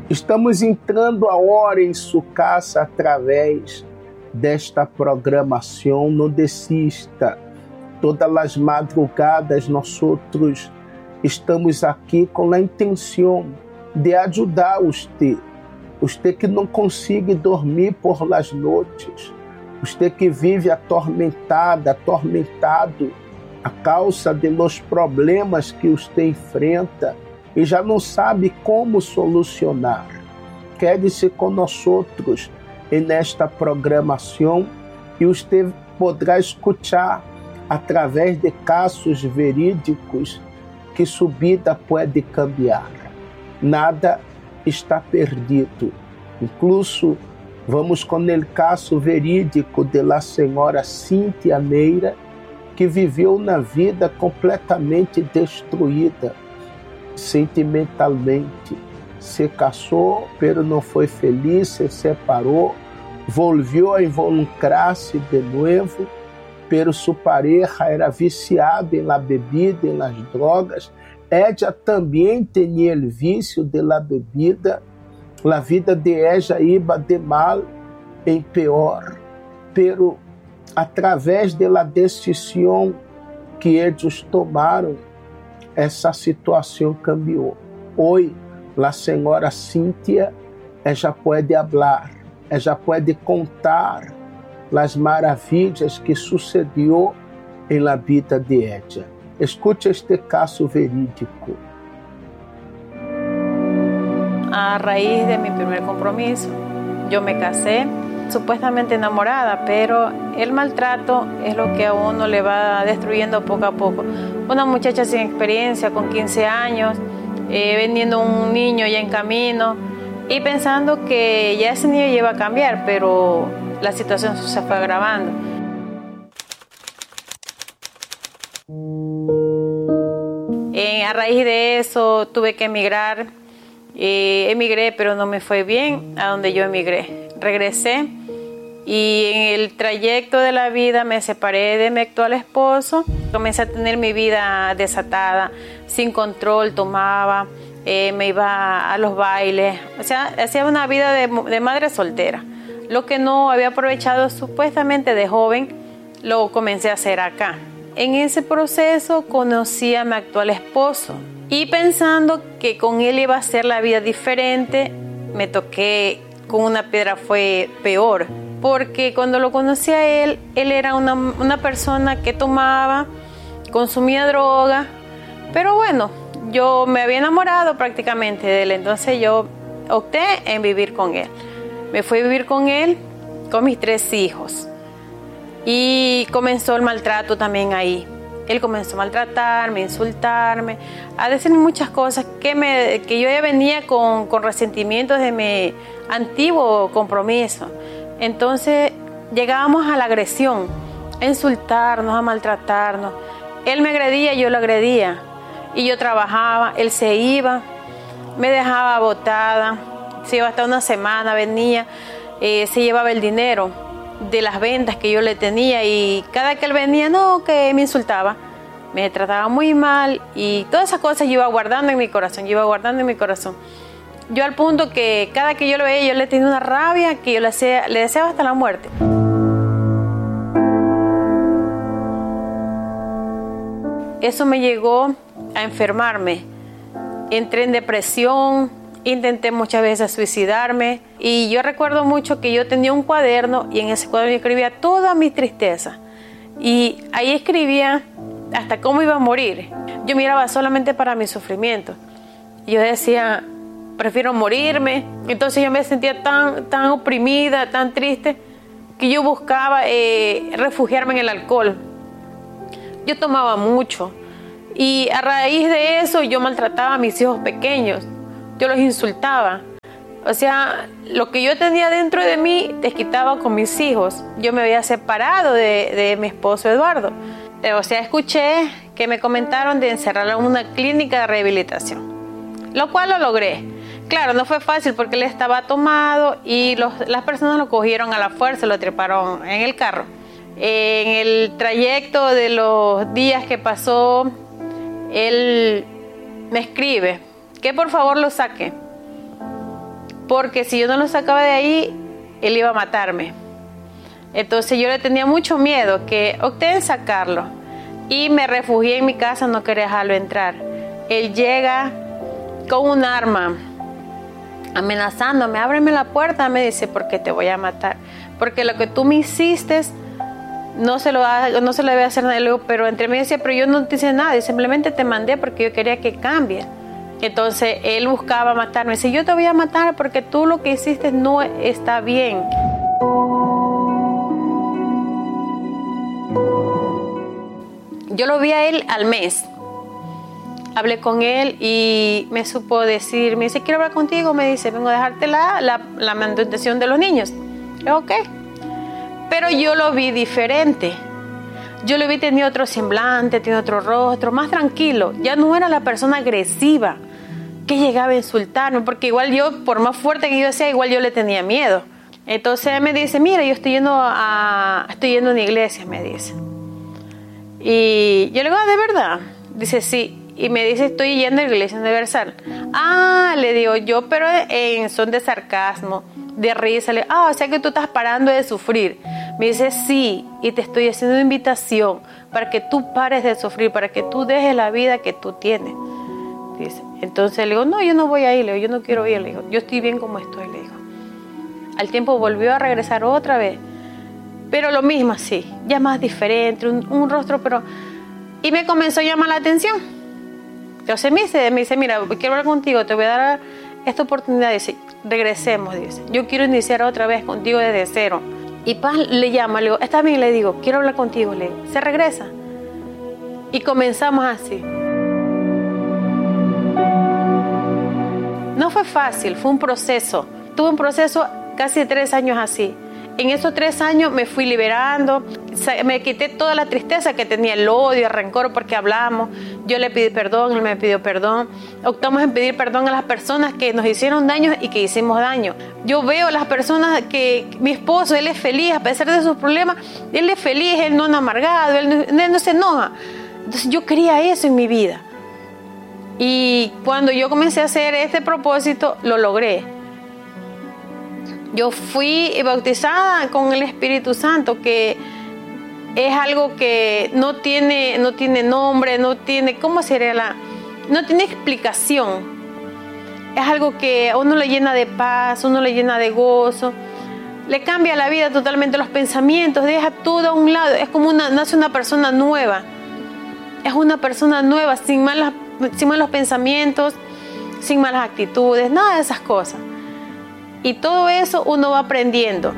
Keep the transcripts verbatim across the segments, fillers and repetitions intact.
Estamos entrando agora em sua casa através desta programação. Não desista. Todas as madrugadas nós outros estamos aqui com a intenção de ajudar você. Você que não consegue dormir por las noites. Você que vive atormentada, atormentado a causa de los problemas que você enfrenta e já não sabe como solucionar. Quede-se com nós outros nesta programação e você poderá escutar através de casos verídicos que sua vida pode cambiar. Nada está perdido. Incluso vamos com o caso verídico de la senhora Cíntia Neira, que viveu na vida completamente destruída, sentimentalmente. Se casou, pero não foi feliz, se separou, volvió a involucrar-se de novo, pero sua pareja era viciada em la bebida, em las drogas. Ella também tinha o vício de la bebida. La vida de ella iba de mal em pior, pero através da decisão que eles tomaram, essa situação cambiou. Hoje, a senhora Cíntia, ela pode falar, ela pode contar as maravilhas que sucedeu em la vida de ella. Escute este caso verídico. A raíz de mi primer compromiso, yo me casé supuestamente enamorada, pero el maltrato es lo que a uno le va destruyendo poco a poco. Una muchacha sin experiencia, con quince años, eh, vendiendo un niño ya en camino y pensando que ya ese niño iba a cambiar, pero la situación se fue agravando. Eh, a raíz de eso tuve que emigrar. Eh, emigré, pero no me fue bien a donde yo emigré. Regresé y en el trayecto de la vida me separé de mi actual esposo. Comencé a tener mi vida desatada, sin control, tomaba, eh, me iba a los bailes. O sea, hacía una vida de, de madre soltera. Lo que no había aprovechado supuestamente de joven, lo comencé a hacer acá. En ese proceso conocí a mi actual esposo. Y pensando que con él iba a ser la vida diferente, me toqué con una piedra, fue peor. Porque cuando lo conocí a él, él era una, una persona que tomaba, consumía droga. Pero bueno, yo me había enamorado prácticamente de él, entonces yo opté en vivir con él. Me fui a vivir con él, con mis tres hijos. Y comenzó el maltrato también ahí. Él comenzó a maltratarme, a insultarme, a decirme muchas cosas que, me, que yo ya venía con, con resentimientos de mi antiguo compromiso. Entonces llegábamos a la agresión, a insultarnos, a maltratarnos. Él me agredía, yo lo agredía. Y yo trabajaba, él se iba, me dejaba botada, se iba hasta una semana, venía, eh, se llevaba el dinero de las ventas que yo le tenía y cada que él venía, no, que me insultaba, me trataba muy mal y todas esas cosas yo iba guardando en mi corazón, yo iba guardando en mi corazón. Yo al punto que cada que yo lo veía, yo le tenía una rabia que yo le, hacía, le deseaba hasta la muerte. Eso me llegó a enfermarme. Entré en depresión, intenté muchas veces suicidarme y yo recuerdo mucho que yo tenía un cuaderno y en ese cuaderno yo escribía toda mi tristeza y ahí escribía hasta cómo iba a morir. Yo miraba solamente para mi sufrimiento. Yo decía, prefiero morirme. Entonces yo me sentía tan, tan oprimida, tan triste, que yo buscaba eh, refugiarme en el alcohol. Yo tomaba mucho y a raíz de eso yo maltrataba a mis hijos pequeños. Yo los insultaba. O sea, lo que yo tenía dentro de mí desquitaba con mis hijos. Yo me había separado de, de mi esposo Eduardo. O sea, escuché que me comentaron de encerrarlo en una clínica de rehabilitación, lo cual lo logré. Claro, no fue fácil porque él estaba tomado y los, las personas lo cogieron a la fuerza, lo treparon en el carro. En el trayecto de los días que pasó, él me escribe que por favor lo saque. porque si yo no lo sacaba de ahí, él iba a matarme. Entonces yo le tenía mucho miedo, que opté en sacarlo y me refugié en mi casa, no quería dejarlo entrar. Él llega con un arma, amenazándome, ábreme la puerta, me dice, porque te voy a matar, porque lo que tú me hiciste no se lo, no se lo debe hacer nadie. Luego, pero entre mí decía, pero yo no te hice nada, y simplemente te mandé porque yo quería que cambie. Entonces él buscaba matarme, dice, yo te voy a matar porque tú lo que hiciste no está bien. Yo lo vi a él al mes. Hablé con él y me supo decir, me dice, quiero hablar contigo, me dice, vengo a dejarte la, la, la manutención de los niños. Yo, ok. Pero yo lo vi diferente. Yo lo vi, tenía otro semblante, tenía otro rostro, más tranquilo. Ya no era la persona agresiva que llegaba a insultarme, porque igual yo, por más fuerte que yo sea, igual yo le tenía miedo. Entonces él me dice, mira, yo estoy yendo a, estoy yendo a una iglesia, me dice. Y yo le digo, ah, ¿de verdad? Dice, sí. Y me dice, estoy yendo a la iglesia universal. Ah, le digo yo, pero en son de sarcasmo, de risa. Le digo, ah, o sea que tú estás parando de sufrir. Me dice, sí, y te estoy haciendo una invitación para que tú pares de sufrir, para que tú dejes la vida que tú tienes. Dice. Entonces le digo, no, yo no voy a ir, le digo, yo no quiero ir, le digo, yo estoy bien como estoy, le digo. Al tiempo volvió a regresar otra vez, pero lo mismo así, ya más diferente, un, un rostro, pero... Y me comenzó a llamar la atención. Entonces me dice, me dice, mira, quiero hablar contigo, te voy a dar esta oportunidad. Dice, regresemos, dice, yo quiero iniciar otra vez contigo desde cero. Y Paz le llama, le digo, está bien, le digo, quiero hablar contigo, le digo, se regresa. Y comenzamos así. No fue fácil, fue un proceso. Tuve un proceso casi de tres años así. En esos tres años me fui liberando, me quité toda la tristeza que tenía, el odio, el rencor, porque hablamos. Yo le pedí perdón, él me pidió perdón. Optamos en pedir perdón a las personas que nos hicieron daño y que hicimos daño. Yo veo a las personas que, mi esposo, él es feliz, a pesar de sus problemas, él es feliz, él no es amargado, él no, él no se enoja. Entonces yo quería eso en mi vida. Y cuando yo comencé a hacer este propósito, lo logré. Yo fui bautizada con el Espíritu Santo, que es algo que no tiene, no tiene nombre, no tiene, ¿cómo sería la? No tiene explicación. Es algo que a uno le llena de paz, uno le llena de gozo, le cambia la vida totalmente, los pensamientos, deja todo a un lado, es como una, nace una persona nueva, es una persona nueva, sin malas, sin malos pensamientos, sin malas actitudes, nada de esas cosas. Y todo eso uno va aprendiendo.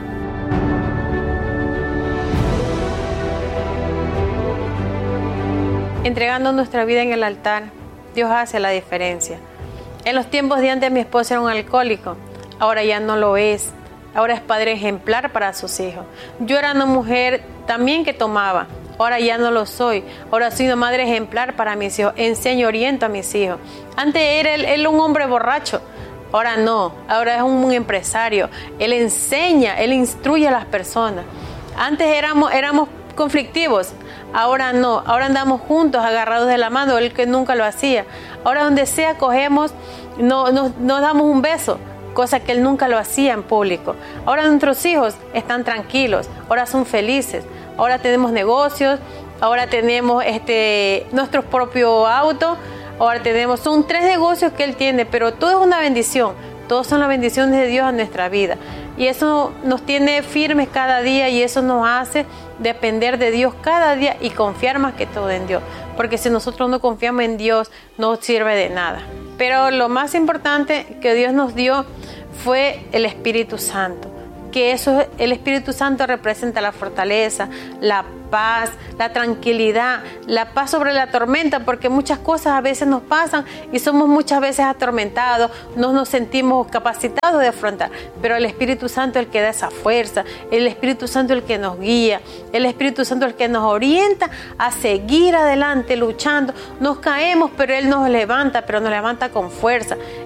Entregando nuestra vida en el altar, Dios hace la diferencia. En los tiempos de antes mi esposo era un alcohólico, ahora ya no lo es. Ahora es padre ejemplar para sus hijos. Yo era una mujer también que tomaba, ahora ya no lo soy. Ahora soy una madre ejemplar para mis hijos, enseño, oriento a mis hijos. Antes era él, él un hombre borracho. Ahora no, ahora es un empresario. Él enseña, él instruye a las personas. Antes éramos, éramos conflictivos, ahora no. Ahora andamos juntos, agarrados de la mano, él que nunca lo hacía. Ahora donde sea cogemos, no, nos, nos damos un beso, cosa que él nunca lo hacía en público. Ahora nuestros hijos están tranquilos, ahora son felices. Ahora tenemos negocios, ahora tenemos este, nuestro propio auto. Ahora tenemos, son tres negocios que él tiene, pero todo es una bendición. Todos son las bendiciones de Dios en nuestra vida. Y eso nos tiene firmes cada día y eso nos hace depender de Dios cada día y confiar más que todo en Dios. Porque si nosotros no confiamos en Dios, no sirve de nada. Pero lo más importante que Dios nos dio fue el Espíritu Santo. Que eso, el Espíritu Santo representa la fortaleza, la paz, la tranquilidad, la paz sobre la tormenta, porque muchas cosas a veces nos pasan y somos muchas veces atormentados, no nos sentimos capacitados de afrontar, pero el Espíritu Santo es el que da esa fuerza, el Espíritu Santo es el que nos guía, el Espíritu Santo es el que nos orienta a seguir adelante luchando. Nos caemos, pero Él nos levanta, pero nos levanta con fuerza.